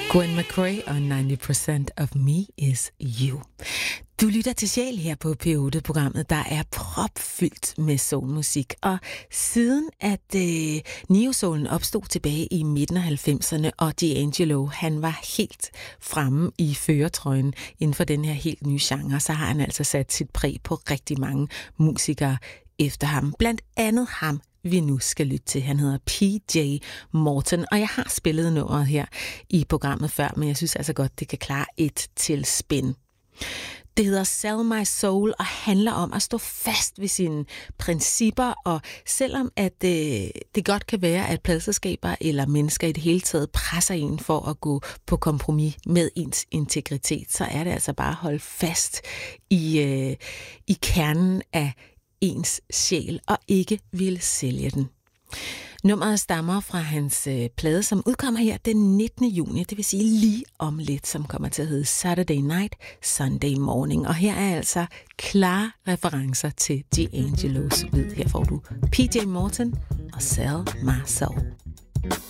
Gwen McCrae og 90% of me is you. Du lytter til Sjæl her på P8-programmet, der er propfyldt med soulmusik. Og siden at neo-soulen opstod tilbage i midten af 90'erne, og D'Angelo, han var helt fremme i førertrøjen inden for den her helt nye genre, så har han altså sat sit præg på rigtig mange musikere efter ham. Blandt andet ham, vi nu skal lytte til. Han hedder PJ Morton, og jeg har spillet nummeret her i programmet før, men jeg synes altså godt, det kan klare et til spin. Det hedder Sell My Soul og handler om at stå fast ved sine principper, og selvom at det godt kan være, at pladeselskaber eller mennesker i det hele taget presser en for at gå på kompromis med ens integritet, så er det altså bare at holde fast i kernen af ens sjæl og ikke ville sælge den. Nummeret stammer fra hans plade, som udkommer her den 19. juni, det vil sige lige om lidt, som kommer til at hedde Saturday Night, Sunday Morning. Og her er altså klare referencer til D'Angelos lyd. Her får du PJ Morton og Sell My Soul.